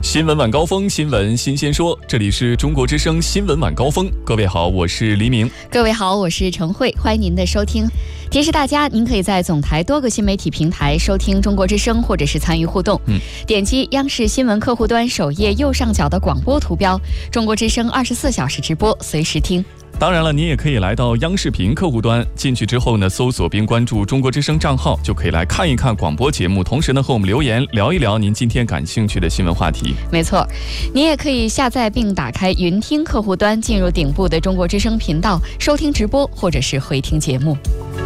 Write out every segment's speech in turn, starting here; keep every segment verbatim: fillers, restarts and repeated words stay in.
新闻晚高峰，新闻新鲜说，这里是中国之声新闻晚高峰。各位好，我是黎明。 各位好，我是陈慧，欢迎您的收听。提示大家，您可以在总台多个新媒体平台收听中国之声，或者是参与互动。嗯，点击央视新闻客户端首页右上角的广播图标，中国之声二十四小时直播，随时听。 当然了，您也可以来到央视频客户端，进去之后呢，搜索并关注中国之声账号，就可以来看一看广播节目，同时呢和我们留言聊一聊您今天感兴趣的新闻话题。 没错，您也可以下载并打开云听客户端，进入顶部的中国之声频道，收听直播或者是回听节目。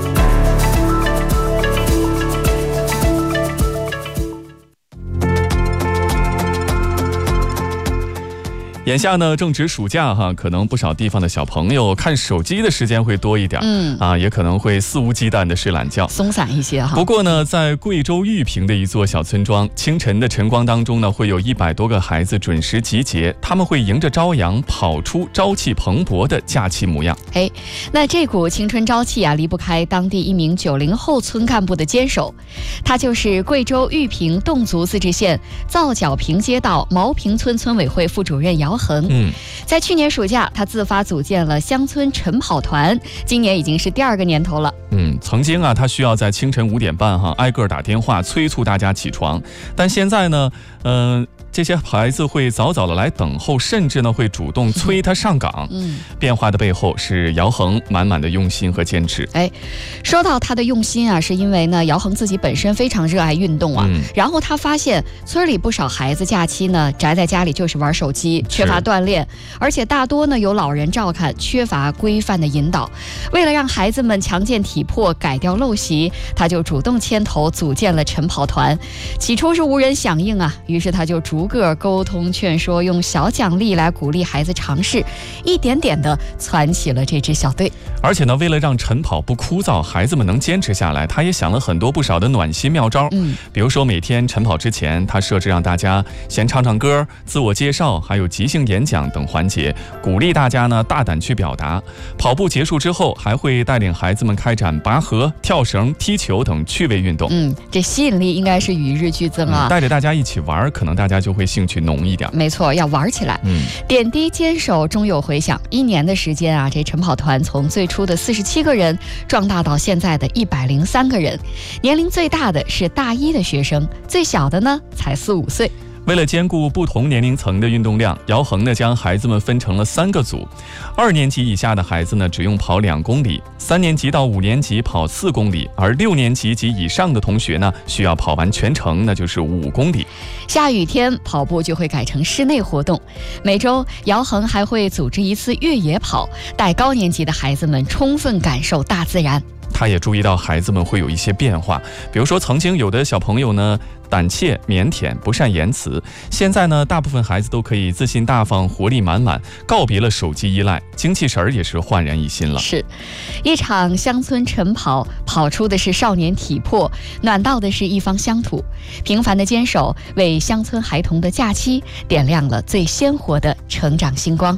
眼下呢正值暑假哈，可能不少地方的小朋友看手机的时间会多一点，嗯啊，也可能会肆无忌惮的睡懒觉， 松散一些哈。 不过呢，在贵州玉屏的一座小村庄，清晨的晨光当中呢，会有一百多个孩子准时集结，他们会迎着朝阳跑出朝气蓬勃的假期模样。 哎，那这股青春朝气啊，离不开当地一名九零后村干部的坚守，他就是贵州玉屏侗族自治县皂角坪街道毛坪村村委会副主任姚恒。嗯，在去年暑假，他自发组建了乡村晨跑团，今年已经是第二个年头了。 嗯，曾经啊，他需要在清晨五点半哈挨个打电话催促大家起床，但现在呢，嗯、呃。这些孩子会早早的来等候，甚至呢会主动催他上岗。嗯，变化的背后是姚恒满满的用心和坚持。 哎，说到他的用心啊，是因为呢姚恒自己本身非常热爱运动啊，嗯、然后他发现村里不少孩子假期呢宅在家里就是玩手机，缺乏锻炼，而且大多呢有老人照看，缺乏规范的引导。为了让孩子们强健体魄，改掉陋习，他就主动牵头组建了晨跑团。起初是无人响应啊，于是他就逐个沟通劝说，用小奖励来鼓励孩子尝试，一点点的攒起了这支小队。 而且呢，为了让晨跑不枯燥，孩子们能坚持下来，他也想了很多不少的暖心妙招。嗯，比如说每天晨跑之前，他设置让大家先唱唱歌、自我介绍，还有即兴演讲等环节，鼓励大家呢大胆去表达。跑步结束之后，还会带领孩子们开展拔河、跳绳、踢球等趣味运动。 嗯，这吸引力应该是与日俱增啊！ 嗯、带着大家一起玩，可能大家就会兴趣浓一点。 没错，要玩起来。嗯，点滴坚守，终有回响。一年的时间啊，这晨跑团从最初的四十七个人壮大到现在的一百零三个人。年龄最大的是大一的学生，最小的呢才四五岁。 为了兼顾不同年龄层的运动量，姚恒呢将孩子们分成了三个组。二年级以下的孩子呢只用跑两公里，三年级到五年级跑四公里，而六年级及以上的同学呢需要跑完全程，那就是五公里。 下雨天跑步就会改成室内活动。每周姚恒还会组织一次越野跑，带高年级的孩子们充分感受大自然。 他也注意到孩子们会有一些变化，比如说曾经有的小朋友呢胆怯腼腆不善言辞，现在呢大部分孩子都可以自信大方活力满满，告别了手机依赖，精气神儿也是焕然一新了。 是一场乡村晨跑，跑出的是少年体魄，暖到的是一方乡土。平凡的坚守为乡村孩童的假期点亮了最鲜活的成长星光。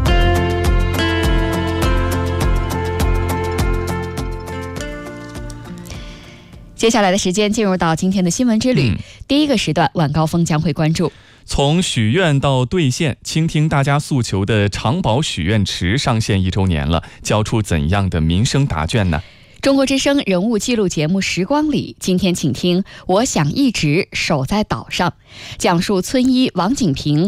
接下来的时间进入到今天的新闻之旅、嗯、第一个时段晚高峰将会关注从许愿到兑现，倾听大家诉求的长保许愿池上线一周年了，交出怎样的民生答卷呢？ 中国之声人物记录节目《时光里》，今天请听我想一直守在岛上，讲述村医王景平